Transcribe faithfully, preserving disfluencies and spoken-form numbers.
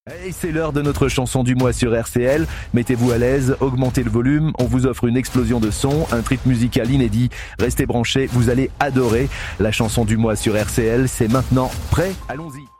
Et c'est l'heure de notre chanson du mois sur R C L. Mettez-vous à l'aise, augmentez le volume, on vous offre une explosion de son, un trip musical inédit. Restez branchés, vous allez adorer. La chanson du mois sur R C L, c'est maintenant. Prêt ? Allons-y.